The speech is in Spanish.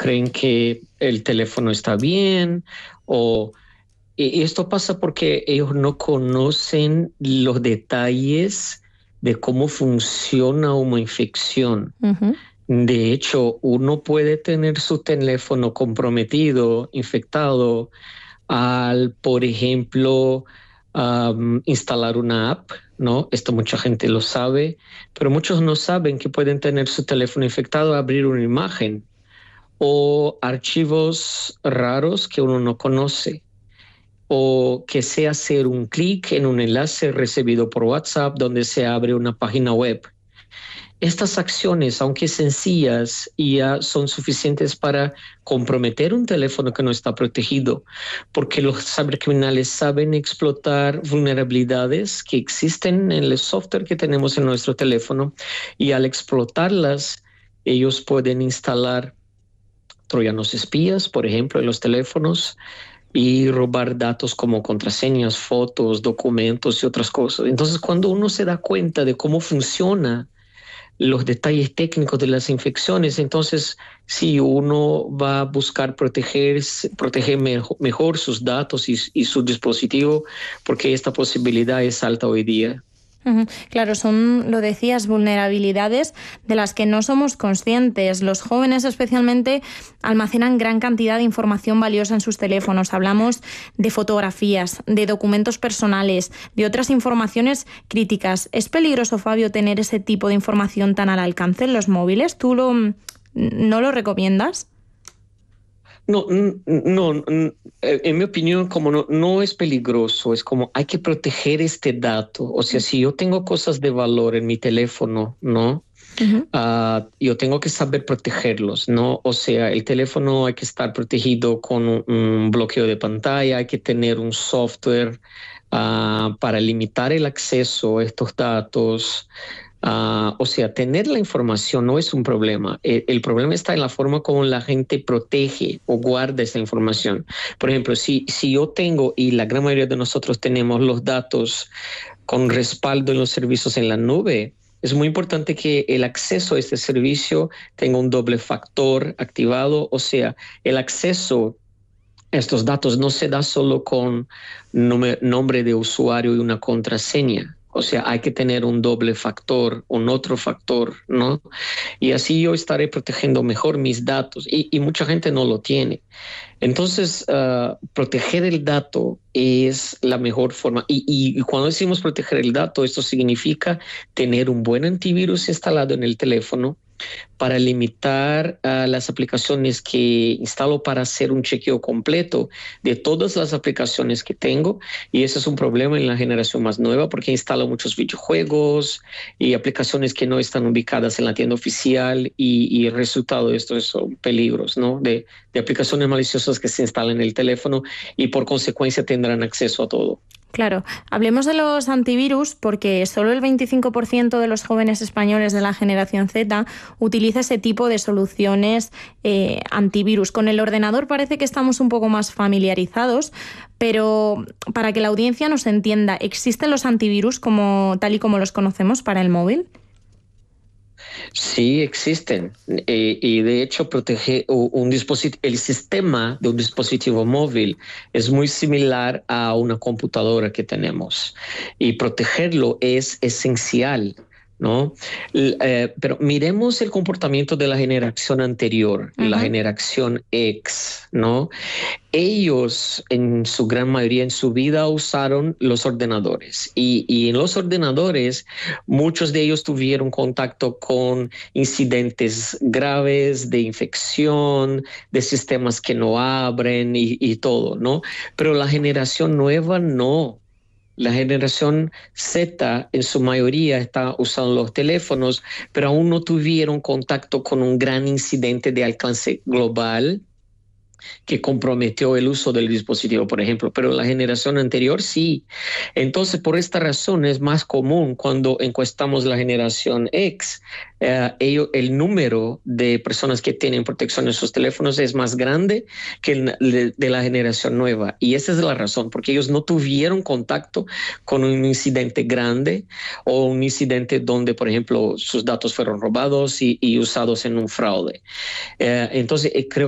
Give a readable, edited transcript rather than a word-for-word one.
creen que el teléfono está bien y esto pasa porque ellos no conocen los detalles de cómo funciona una infección. Ujú. De hecho, uno puede tener su teléfono comprometido, infectado, al, por ejemplo, instalar una app, ¿no? Esto mucha gente lo sabe, pero muchos no saben que pueden tener su teléfono infectado, abrir una imagen o archivos raros que uno no conoce, o que sea hacer un clic en un enlace recibido por WhatsApp donde se abre una página web. Estas acciones, aunque sencillas, ya son suficientes para comprometer un teléfono que no está protegido, porque los cibercriminales saben explotar vulnerabilidades que existen en el software que tenemos en nuestro teléfono, y al explotarlas, ellos pueden instalar troyanos espías, por ejemplo, en los teléfonos, y robar datos como contraseñas, fotos, documentos y otras cosas. Entonces, cuando uno se da cuenta de cómo funciona los detalles técnicos de las infecciones, entonces sí, uno va a buscar proteger mejor sus datos y su dispositivo, porque esta posibilidad es alta hoy día. Ujú. Claro, son, lo decías, vulnerabilidades de las que no somos conscientes. Los jóvenes especialmente almacenan gran cantidad de información valiosa en sus teléfonos. Hablamos de fotografías, de documentos personales, de otras informaciones críticas. ¿Es peligroso, Fabio, tener ese tipo de información tan al alcance en los móviles? ¿No lo recomiendas? No, no, en mi opinión, como no es peligroso, es como hay que proteger este dato. O sea, si yo tengo cosas de valor en mi teléfono, ¿no? Ujú. Yo tengo que saber protegerlos, ¿no? O sea, el teléfono hay que estar protegido con un bloqueo de pantalla, hay que tener un software para limitar el acceso a estos datos. O sea, tener la información no es un problema. El problema está en la forma como la gente protege o guarda esa información. Por ejemplo, si yo tengo, y la gran mayoría de nosotros tenemos los datos con respaldo en los servicios en la nube, es muy importante que el acceso a este servicio tenga un doble factor activado. O sea, el acceso a estos datos no se da solo con nombre de usuario y una contraseña. O sea, hay que tener un doble factor, un otro factor, ¿no? Y así yo estaré protegiendo mejor mis datos. Y mucha gente no lo tiene. Entonces, proteger el dato es la mejor forma. Y cuando decimos proteger el dato, esto significa tener un buen antivirus instalado en el teléfono para limitar las aplicaciones que instalo, para hacer un chequeo completo de todas las aplicaciones que tengo. Y ese es un problema en la generación más nueva, porque instalo muchos videojuegos y aplicaciones que no están ubicadas en la tienda oficial, y el resultado de esto son peligros, ¿no? De aplicaciones maliciosas que se instalan en el teléfono, y por consecuencia tendrán acceso a todo. Claro, hablemos de los antivirus porque solo el 25% de los jóvenes españoles de la generación Z utiliza ese tipo de soluciones antivirus. Con el ordenador parece que estamos un poco más familiarizados, pero para que la audiencia nos entienda, ¿existen los antivirus tal y como los conocemos para el móvil? Sí, existen. Y de hecho, el sistema de un dispositivo móvil es muy similar a una computadora que tenemos, y protegerlo es esencial, ¿no? Pero miremos el comportamiento de la generación anterior, la Ujú. generación X, ¿no? Ellos, en su gran mayoría en su vida, usaron los ordenadores, y en los ordenadores muchos de ellos tuvieron contacto con incidentes graves de infección, de sistemas que no abren y todo, ¿no? Pero la generación nueva no. La generación Z en su mayoría está usando los teléfonos, pero aún no tuvieron contacto con un gran incidente de alcance global que comprometió el uso del dispositivo, por ejemplo, pero la generación anterior sí. Entonces, por esta razón es más común cuando encuestamos la generación X, el número de personas que tienen protección en sus teléfonos es más grande que el de la generación nueva. Y esa es la razón, porque ellos no tuvieron contacto con un incidente grande, o un incidente donde, por ejemplo, sus datos fueron robados y usados en un fraude. Entonces, creo